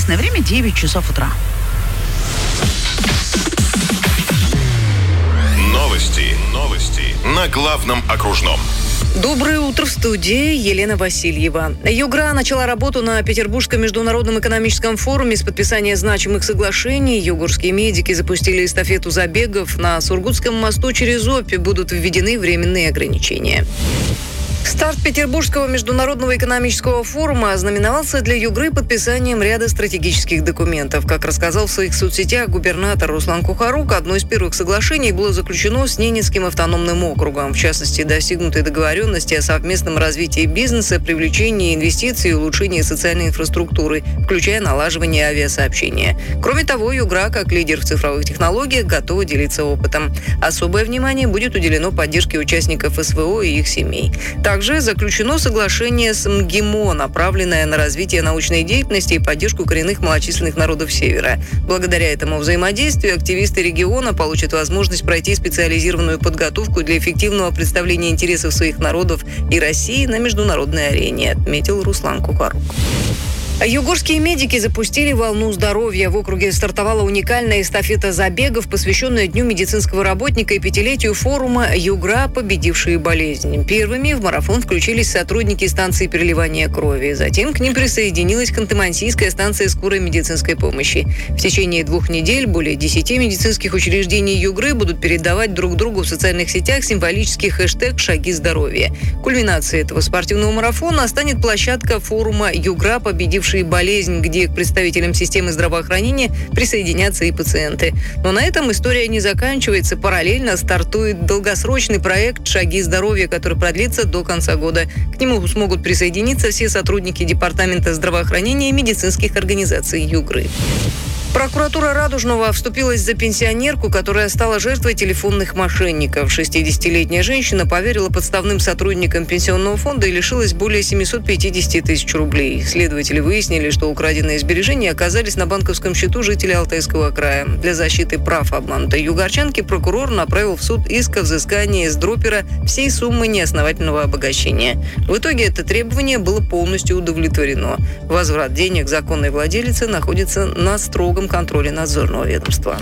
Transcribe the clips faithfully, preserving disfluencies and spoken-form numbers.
Местное время девять часов утра. Новости. Новости на главном окружном. Доброе утро, в студии Елена Васильева. Югра начала работу на Петербургском международном экономическом форуме с подписания значимых соглашений. Югорские медики запустили эстафету забегов. На Сургутском мосту через Обь будут введены временные ограничения. Старт Петербургского международного экономического форума ознаменовался для Югры подписанием ряда стратегических документов. Как рассказал в своих соцсетях губернатор Руслан Кухарук, одно из первых соглашений было заключено с Ненецким автономным округом. В частности, достигнуты договоренности о совместном развитии бизнеса, привлечении инвестиций и улучшении социальной инфраструктуры, включая налаживание авиасообщения. Кроме того, Югра, как лидер в цифровых технологиях, готова делиться опытом. Особое внимание будет уделено поддержке участников СВО и их семей. Также заключено соглашение с МГИМО, направленное на развитие научной деятельности и поддержку коренных малочисленных народов Севера. Благодаря этому взаимодействию активисты региона получат возможность пройти специализированную подготовку для эффективного представления интересов своих народов и России на международной арене, отметил Руслан Кухарук. Югорские медики запустили волну здоровья. В округе стартовала уникальная эстафета забегов, посвященная Дню медицинского работника и пятилетию форума «Югра. Победившие болезнь». Первыми в марафон включились сотрудники станции переливания крови. Затем к ним присоединилась Ханты-Мансийская станция скорой медицинской помощи. В течение двух недель более десяти медицинских учреждений Югры будут передавать друг другу в социальных сетях символический хэштег «Шаги здоровья». Кульминацией этого спортивного марафона станет площадка форума «Югра. Победившие болезнь», где к представителям системы здравоохранения присоединятся и пациенты. Но на этом история не заканчивается. Параллельно стартует долгосрочный проект «Шаги здоровья», который продлится до конца года. К нему смогут присоединиться все сотрудники Департамента здравоохранения и медицинских организаций Югры. Прокуратура Радужного вступилась за пенсионерку, которая стала жертвой телефонных мошенников. шестидесятилетняя женщина поверила подставным сотрудникам пенсионного фонда и лишилась более семьсот пятьдесят тысяч рублей. Следователи выяснили, что украденные сбережения оказались на банковском счету жителя Алтайского края. Для защиты прав обманутой югорчанки прокурор направил в суд иск о взыскании с дропера всей суммы неосновательного обогащения. В итоге это требование было полностью удовлетворено. Возврат денег законной владелицы находится на строгом контроля надзорного ведомства.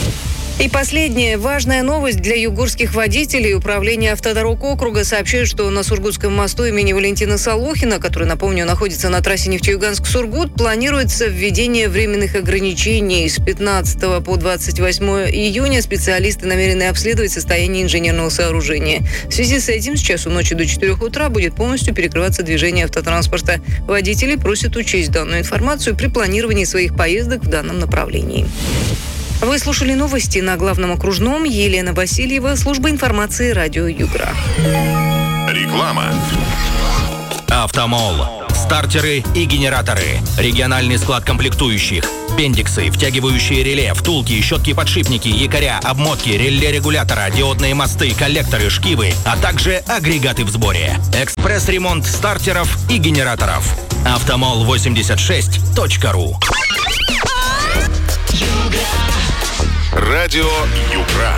И последняя важная новость для югорских водителей. Управление автодорог округа сообщает, что на Сургутском мосту имени Валентина Солохина, который, напомню, находится на трассе Нефтеюганск-Сургут, планируется введение временных ограничений. С пятнадцатого по двадцать восьмое июня специалисты намерены обследовать состояние инженерного сооружения. В связи с этим с часу ночи до четырёх утра будет полностью перекрываться движение автотранспорта. Водители просят учесть данную информацию при планировании своих поездок в данном направлении. Вы слушали новости на главном окружном. Елена Васильева, служба информации радио Югра. Реклама. Автомол. Стартеры и генераторы. Региональный склад комплектующих. Бендиксы, втягивающие реле, втулки, щетки-подшипники, якоря, обмотки, реле-регулятора, диодные мосты, коллекторы, шкивы, а также агрегаты в сборе. Экспресс-ремонт стартеров и генераторов. автомол восемьдесят шесть точка ру. Радио Югра.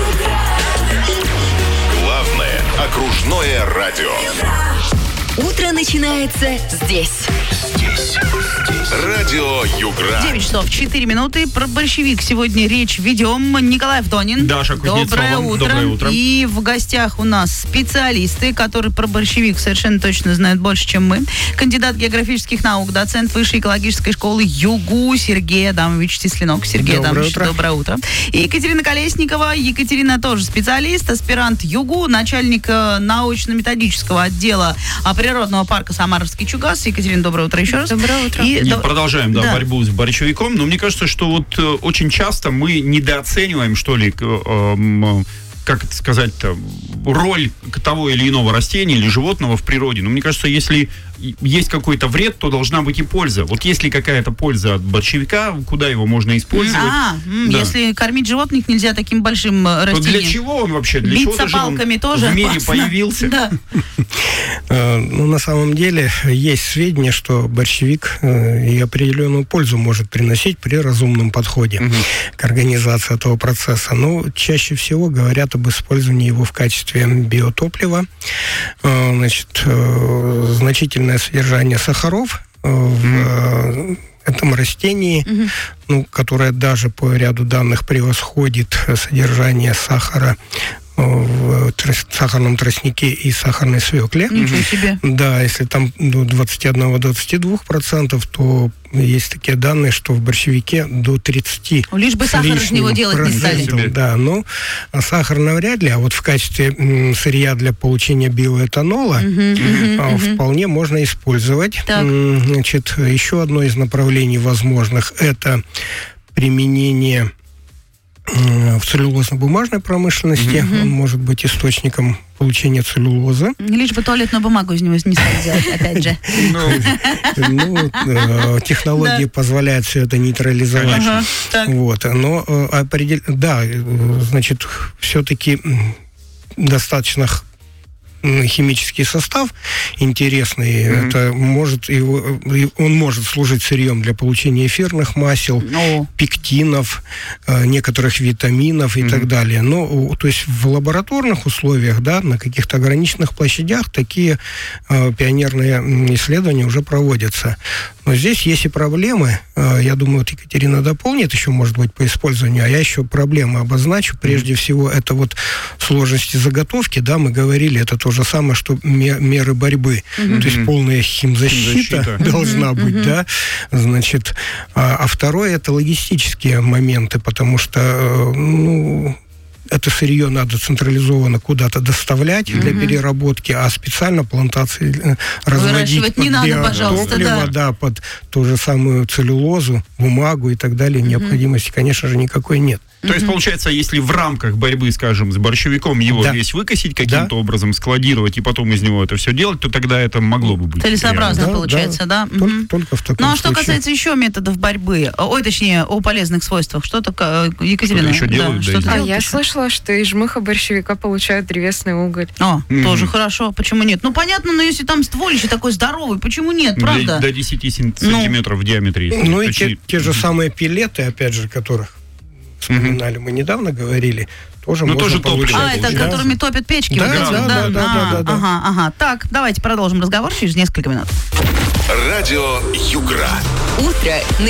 Главное окружное радио. Утро начинается здесь. Здесь. Здесь. Радио Югра. девять часов четыре минуты. Про борщевик сегодня речь ведем. Николай Вдонин. Даша Кузнецова. Доброе утро. Доброе утро. И в гостях у нас специалисты, которые про борщевик совершенно точно знают больше, чем мы. Кандидат географических наук, доцент Высшей экологической школы ЮГУ Сергей Адамович Тесленок. Сергей Доброе Адамович, утро. доброе утро. И Екатерина Колесникова. Екатерина тоже специалист, аспирант ЮГУ, начальник э, научно-методического отдела а, природного парка Самаровский Чугас. Екатерина, доброе утро еще раз. Доброе утро. И, И до... продолжаем да, да. борьбу с борщевиком. Но мне кажется, что вот э, очень часто мы недооцениваем, что ли, э, э, как это сказать-то, роль того или иного растения или животного в природе. Но мне кажется, если есть какой-то вред, то должна быть и польза. Вот есть ли какая-то польза от борщевика, куда его можно использовать? А, м, Да. если кормить животных нельзя таким большим э, То растением. для чего он вообще? Для Биться чего-то же он палками тоже в мире опасно. появился. Да. Э, Ну, на самом деле, есть сведения, что борщевик э, и определенную пользу может приносить при разумном подходе Мгм. к организации этого процесса. Но чаще всего говорят об использовании его в качестве биотоплива. Э, Значит, э, значительное содержание сахаров э, в э, этом растении, угу. ну, которое даже по ряду данных превосходит содержание сахара в трос- сахарном тростнике и сахарной свекле. Ничего себе. Да, если там до двадцать один - двадцать два процентов, то есть такие данные, что в борщевике до тридцать. Лишь бы сахар из него делать не стали. Да, но сахар навряд ли, а вот в качестве м, сырья для получения биоэтанола uh-huh, а, uh-huh. вполне можно использовать. Так. Значит, еще одно из направлений возможных – это применение в целлюлозно-бумажной промышленности. Mm-hmm. Он может быть источником получения целлюлозы. Лишь бы туалетную бумагу из него не стали делать, опять же. Ну, технологии позволяют все это нейтрализовать. Вот. Но, да, значит, все-таки достаточно химический состав интересный, mm-hmm. это может его, он может служить сырьем для получения эфирных масел, oh. пектинов, некоторых витаминов и mm-hmm. так далее. Но, то есть в лабораторных условиях, да, на каких-то ограниченных площадях такие э, пионерные исследования уже проводятся. Но здесь есть и проблемы. Я думаю, вот Екатерина дополнит еще, может быть, по использованию, а я еще проблемы обозначу. Прежде mm-hmm. всего, это вот сложности заготовки, да, мы говорили, это то же самое, что меры борьбы. Mm-hmm. То есть полная химзащита, химзащита. должна mm-hmm. быть, mm-hmm. да. Значит, а, а второе, это логистические моменты, потому что, ну, это сырье надо централизованно куда-то доставлять mm-hmm. для переработки, а специально плантации разводить под не надо, пожалуйста, биотопливо, да. да, под ту же самую целлюлозу, бумагу и так далее. Mm-hmm. Необходимости, конечно же, никакой нет. То mm-hmm. есть, получается, если в рамках борьбы, скажем, с борщевиком его да. весь выкосить, каким-то да. образом складировать и потом из него это все делать, то тогда это могло бы быть. Целесообразно, да, получается, да? да? Только, mm-hmm. только в таком Ну, а случае. что касается еще методов борьбы, ой, точнее, о полезных свойствах, что такое, Екатерина? Что-то еще делают, да, да, что-то а делают я еще? слышала, что из жмыха борщевика получают древесный уголь. О, mm-hmm. тоже хорошо, почему нет? Ну, понятно, но если там стволище такой здоровый, почему нет, правда? До, до десяти сантиметров ну, в диаметре. Есть. Ну, и те, те же самые пилеты, опять же, которых вспоминали, мы недавно говорили, тоже ну, можно тоже получать. А, это да. которыми топят печки? Да, вот эти да, вот, да, да, да, а, да, да. Ага, ага. Так, давайте продолжим разговор через несколько минут. Радио Югра. Утро на